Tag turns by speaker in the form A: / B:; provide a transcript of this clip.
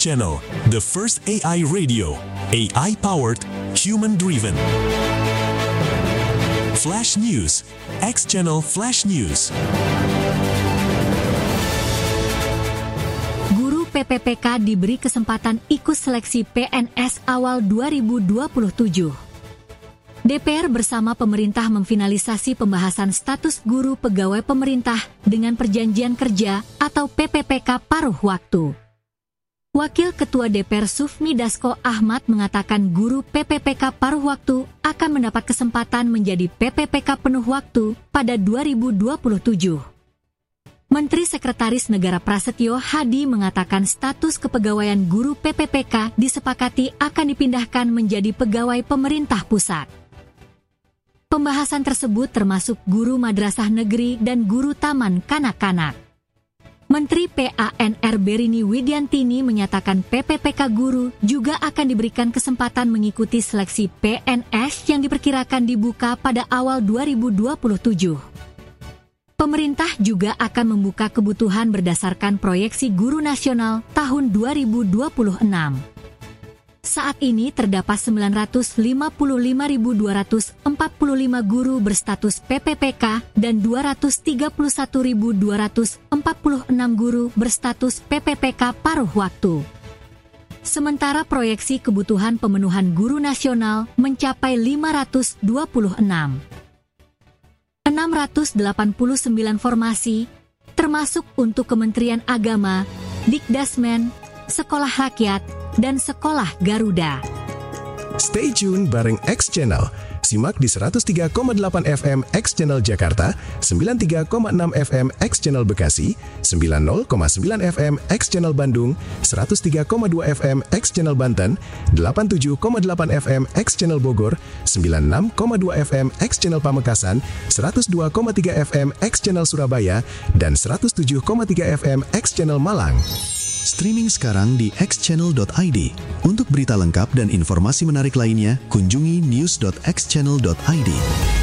A: Channel, the first AI radio, AI-powered, human-driven. Flash News, X Channel Flash News.
B: Guru PPPK diberi kesempatan ikut seleksi PNS awal 2027. DPR bersama pemerintah memfinalisasi pembahasan status guru pegawai pemerintah dengan perjanjian kerja atau PPPK paruh waktu. Wakil Ketua DPR Sufmi Dasko Ahmad mengatakan guru PPPK paruh waktu akan mendapat kesempatan menjadi PPPK penuh waktu pada 2027. Menteri Sekretaris Negara Prasetyo Hadi mengatakan status kepegawaian guru PPPK disepakati akan dipindahkan menjadi pegawai pemerintah pusat. Pembahasan tersebut termasuk guru madrasah negeri dan guru taman kanak-kanak. Menteri PANRB Rini Widiantini menyatakan PPPK guru juga akan diberikan kesempatan mengikuti seleksi PNS yang diperkirakan dibuka pada awal 2027. Pemerintah juga akan membuka kebutuhan berdasarkan proyeksi guru nasional tahun 2026. Saat ini terdapat 955.245 guru berstatus PPPK dan 231.246 guru berstatus PPPK paruh waktu. Sementara proyeksi kebutuhan pemenuhan guru nasional mencapai 526. 689 formasi, termasuk untuk Kementerian Agama, Dikdasmen, Sekolah Rakyat, dan Sekolah Garuda.
C: Stay tune bareng X Channel. Simak di 103,8 FM X Channel Jakarta, 93,6 FM X Channel Bekasi, 90,9 FM X Channel Bandung, 103,2 FM X Channel Banten, 87,8 FM X Channel Bogor, 96,2 FM X Channel Pamekasan, 102,3 FM X Channel Surabaya, dan 107,3 FM X Channel Malang. Streaming sekarang di xchannel.id. Untuk berita lengkap dan informasi menarik lainnya, kunjungi news.xchannel.id.